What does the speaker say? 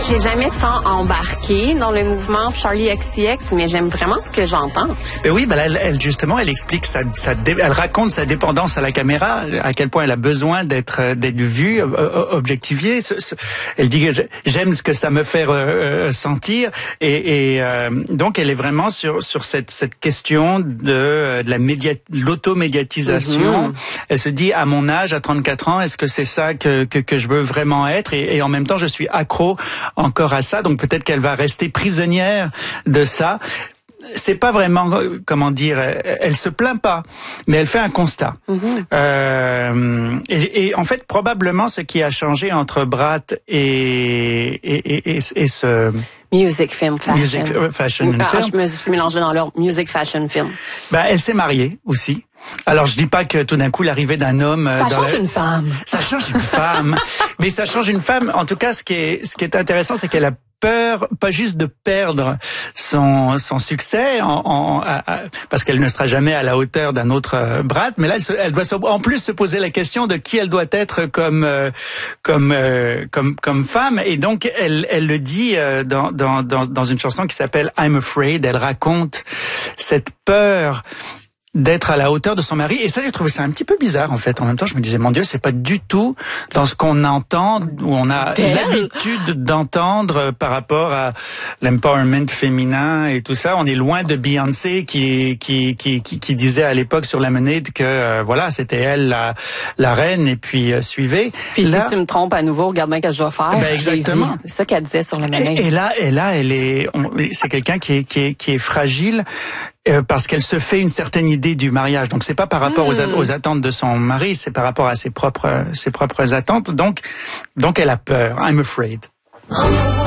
J'ai jamais tant embarqué dans le mouvement Charli XCX, mais j'aime vraiment ce que j'entends. Et oui, ben là, elle justement, elle explique elle raconte sa dépendance à la caméra, à quel point elle a besoin d'être vue, objectivée. Elle dit que j'aime ce que ça me fait sentir, donc elle est vraiment sur cette question de l'automédiatisation. Elle se dit, à mon âge, à 34 ans, est-ce que c'est ça que je veux vraiment être, et en même temps je suis accro encore à ça, donc peut-être qu'elle va rester prisonnière de ça. C'est pas vraiment, comment dire, elle se plaint pas, mais elle fait un constat. Et en fait, probablement, ce qui a changé entre Brat et ce Music, film, fashion. Music, fashion, film. Je me suis mélangée dans leur music, fashion, film. Ben, elle s'est mariée aussi. Alors, je dis pas que tout d'un coup, l'arrivée d'un homme... Ça change une femme. Ça change une femme. Mais ça change une femme. En tout cas, ce qui est intéressant, c'est qu'elle a peur, pas juste de perdre son succès, parce qu'elle ne sera jamais à la hauteur d'un autre Brat, mais là, elle doit en plus se poser la question de qui elle doit être comme femme, et donc elle le dit dans une chanson qui s'appelle I'm Afraid. Elle raconte cette peur d'être à la hauteur de son mari, et ça, j'ai trouvé ça un petit peu bizarre, en fait. En même temps, je me disais, mon Dieu, c'est pas du tout dans ce qu'on entend, où on a l'habitude d'entendre par rapport à l'empowerment féminin et tout ça. On est loin de Beyoncé qui disait à l'époque sur Lemonade que, voilà, c'était elle la reine, et puis suivez. Puis là, si tu me trompes à nouveau, regarde bien ce que je dois faire. Ben exactement. C'est ça qu'elle disait sur Lemonade. Et là, c'est quelqu'un qui est fragile, parce qu'elle se fait une certaine idée du mariage. Donc c'est pas par rapport aux attentes de son mari, c'est par rapport à ses propres attentes. Donc elle a peur. I'm afraid.